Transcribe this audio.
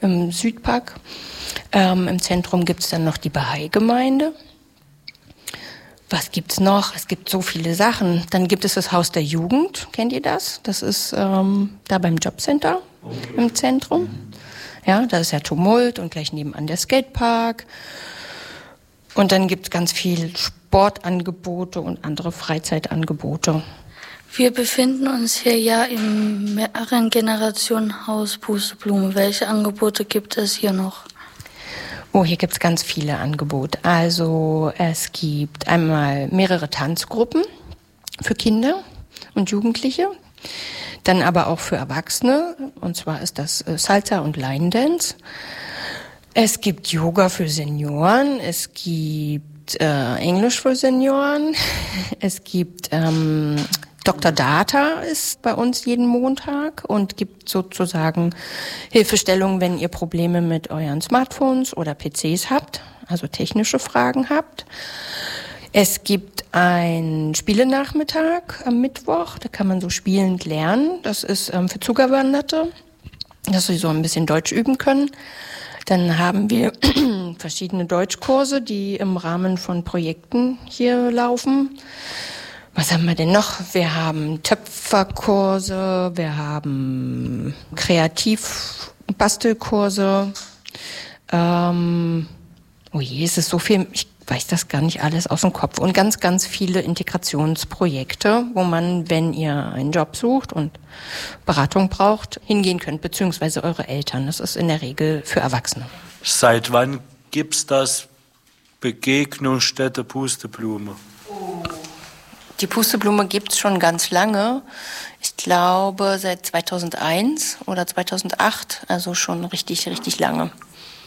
im Südpark. Im Zentrum gibt es dann noch die Bahai-Gemeinde. Was gibt's noch? Es gibt so viele Sachen. Dann gibt es das Haus der Jugend. Kennt ihr das? Das ist da beim Jobcenter im Zentrum. Ja, da ist ja Tumult und gleich nebenan der Skatepark. Und dann gibt's ganz viel Sportangebote und andere Freizeitangebote. Wir befinden uns hier ja im Mehrgenerationenhaus Pusteblume. Welche Angebote gibt es hier noch? Oh, hier gibt's ganz viele Angebote. Also es gibt einmal mehrere Tanzgruppen für Kinder und Jugendliche, dann aber auch für Erwachsene. Und zwar ist das Salsa und Line Dance. Es gibt Yoga für Senioren, es gibt Englisch für Senioren, es gibt Dr. Data ist bei uns jeden Montag und gibt sozusagen Hilfestellung, wenn ihr Probleme mit euren Smartphones oder PCs habt, also technische Fragen habt. Es gibt einen Spielenachmittag am Mittwoch, da kann man so spielend lernen. Das ist für Zugewanderte, dass sie so ein bisschen Deutsch üben können. Dann haben wir verschiedene Deutschkurse, die im Rahmen von Projekten hier laufen. Was haben wir denn noch? Wir haben Töpferkurse, wir haben Kreativbastelkurse. Oh je, es ist so viel, ich weiß das gar nicht alles aus dem Kopf. Und ganz, ganz viele Integrationsprojekte, wo man, wenn ihr einen Job sucht und Beratung braucht, hingehen könnt, beziehungsweise eure Eltern. Das ist in der Regel für Erwachsene. Seit wann gibt's das Begegnungsstätte Pusteblume? Die Pusteblume gibt's schon ganz lange. Ich glaube seit 2001 oder 2008, also schon richtig, richtig lange.